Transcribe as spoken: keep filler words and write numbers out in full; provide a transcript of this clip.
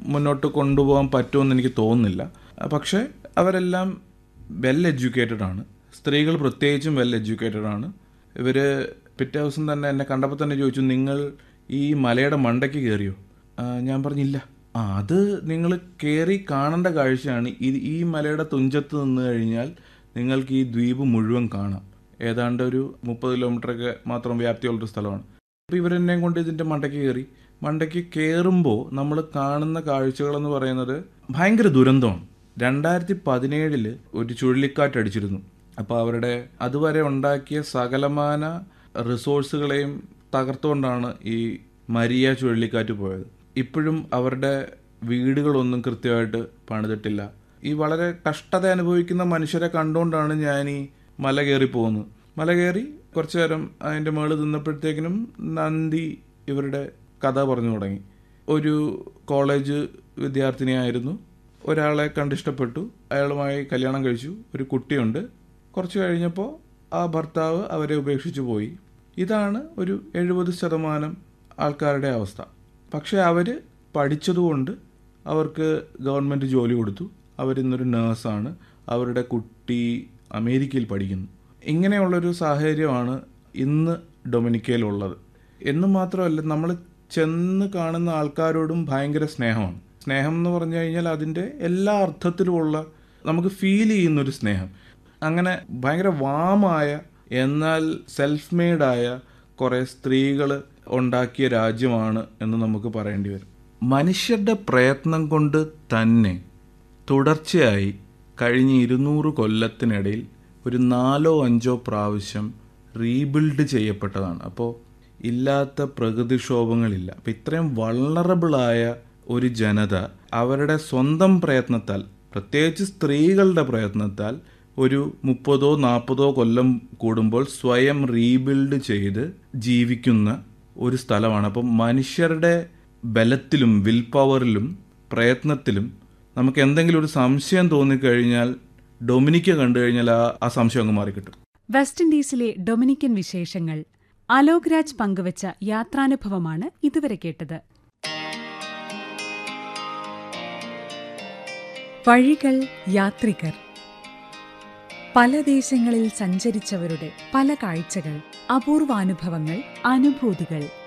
മുന്നോട്ട് കൊണ്ടുപോകാൻ പറ്റുമെന്ന് എനിക്ക് തോന്നുന്നില്ല. പക്ഷേ അവരെല്ലാം വെൽ എഡ്യൂക്കേറ്റഡ് ആണ്. സ്ത്രീകൾ പ്രത്യേകിച്ചും വെൽ എഡ്യൂക്കേറ്റഡ് ആണ്. ഇവർ പിറ്റേ ദിവസം തന്നെ എന്നെ കണ്ടപ്പോൾ തന്നെ ചോദിച്ചു, നിങ്ങൾ ഈ മലയുടെ മണ്ടയ്ക്ക് കയറിയോ? ഞാൻ പറഞ്ഞില്ല. ആ അത് നിങ്ങൾ കയറി കാണേണ്ട കാഴ്ചയാണ്. ഇത് ഈ മലയുടെ തുഞ്ചത്ത് നിന്ന് കഴിഞ്ഞാൽ നിങ്ങൾക്ക് ഈ ദ്വീപ് മുഴുവൻ കാണാം. ഏതാണ്ട് ഒരു മുപ്പത് കിലോമീറ്ററൊക്കെ മാത്രം വ്യാപ്തിയുള്ളൊരു സ്ഥലമാണ്. അപ്പോൾ ഇവരെന്നെയും കൊണ്ട് ഇതിൻ്റെ മണ്ടയ്ക്ക് കയറി. മണ്ടയ്ക്ക് കയറുമ്പോൾ നമ്മൾ കാണുന്ന കാഴ്ചകളെന്ന് പറയുന്നത് ഭയങ്കര ദുരന്തമാണ്. രണ്ടായിരത്തി പതിനേഴില് ഒരു ചുഴലിക്കാറ്റ് അടിച്ചിരുന്നു. അപ്പോൾ അവരുടെ അതുവരെ ഉണ്ടാക്കിയ സകലമാന റിസോഴ്സുകളെയും തകർത്തുകൊണ്ടാണ് ഈ മരിയ ചുഴലിക്കാറ്റ് പോയത്. ഇപ്പോഴും അവരുടെ വീടുകളൊന്നും കൃത്യമായിട്ട് പണിതിട്ടില്ല. ഈ വളരെ കഷ്ടത അനുഭവിക്കുന്ന മനുഷ്യരെ കണ്ടുകൊണ്ടാണ് ഞാൻ ഈ മല കയറി പോകുന്നത്. മല കയറി കുറച്ചു നേരം അതിൻ്റെ മുകളിൽ നിന്നപ്പോഴത്തേക്കിനും നന്ദി ഇവരുടെ കഥ പറഞ്ഞു തുടങ്ങി. ഒരു കോളേജ് വിദ്യാർത്ഥിനിയായിരുന്നു. ഒരാളെ കണ്ടിഷ്ടപ്പെട്ടു, അയാളുമായി കല്യാണം കഴിച്ചു, ഒരു കുട്ടിയുണ്ട്. കുറച്ച് കഴിഞ്ഞപ്പോൾ ആ ഭർത്താവ് അവരെ ഉപേക്ഷിച്ച് പോയി. ഇതാണ് ഒരു എഴുപത് ശതമാനം ആൾക്കാരുടെ അവസ്ഥ. പക്ഷേ അവർ പഠിച്ചതുകൊണ്ട് അവർക്ക് ഗവൺമെൻറ് ജോലി കൊടുത്തു. അവരിന്നൊരു നേഴ്സാണ്. അവരുടെ കുട്ടി അമേരിക്കയിൽ പഠിക്കുന്നു. ഇങ്ങനെയുള്ളൊരു സാഹചര്യമാണ് ഇന്ന് ഡൊമിനിക്കയിലുള്ളത്. എന്ന് മാത്രമല്ല, നമ്മൾ ചെന്ന് കാണുന്ന ആൾക്കാരോടും ഭയങ്കര സ്നേഹമാണ്. സ്നേഹം എന്ന് പറഞ്ഞു കഴിഞ്ഞാൽ അതിൻ്റെ എല്ലാ അർത്ഥത്തിലുമുള്ള നമുക്ക് ഫീൽ ചെയ്യുന്നൊരു സ്നേഹം. അങ്ങനെ ഭയങ്കര വാമായ എന്നാൽ സെൽഫ് മെയ്ഡായ കുറേ സ്ത്രീകൾ ഉണ്ടാക്കിയ രാജ്യമാണ് എന്ന് നമുക്ക് പറയേണ്ടി വരും. മനുഷ്യരുടെ പ്രയത്നം കൊണ്ട് തന്നെ തുടർച്ചയായി കഴിഞ്ഞ ഇരുന്നൂറ് കൊല്ലത്തിനിടയിൽ ഒരു നാലോ അഞ്ചോ പ്രാവശ്യം റീബിൽഡ് ചെയ്യപ്പെട്ടതാണ്. അപ്പോൾ ഇല്ലാത്ത പ്രകൃതിക്ഷോഭങ്ങളില്ല. അപ്പോൾ ഇത്രയും വൾണറബിളായ ഒരു ജനത അവരുടെ സ്വന്തം പ്രയത്നത്താൽ, പ്രത്യേകിച്ച് സ്ത്രീകളുടെ പ്രയത്നത്താൽ, ഒരു മുപ്പതോ നാൽപ്പതോ കൊല്ലം കൂടുമ്പോൾ സ്വയം റീബിൽഡ് ചെയ്ത് ജീവിക്കുന്ന ഒരു സ്ഥലമാണ്. അപ്പം മനുഷ്യരുടെ ബലത്തിലും വിൽ പവറിലും പ്രയത്നത്തിലും നമുക്ക് എന്തെങ്കിലും ഒരു സംശയം തോന്നിക്കഴിഞ്ഞാൽ ഡൊമിനിക്ക കണ്ടു കഴിഞ്ഞാൽ ആ ആ സംശയം അങ്ങ് മാറിക്കിട്ടും. വെസ്റ്റ് ഇൻഡീസിലെ ഡൊമിനിക്കൻ വിശേഷങ്ങൾ അലോക് രാജ് പങ്കുവച്ച യാത്രാനുഭവമാണ് ഇതുവരെ കേട്ടത്. വഴികൾ, യാത്രികർ, പല ദേശങ്ങളിൽ സഞ്ചരിച്ചവരുടെ പല കാഴ്ചകൾ, അപൂർവാനുഭവങ്ങൾ, അനുഭൂതികൾ.